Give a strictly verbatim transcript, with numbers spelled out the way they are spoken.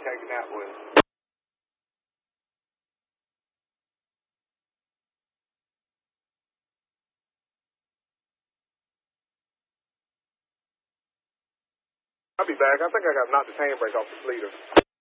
taking that one. I'll be back. I think I got knocked the handbrake off the leader.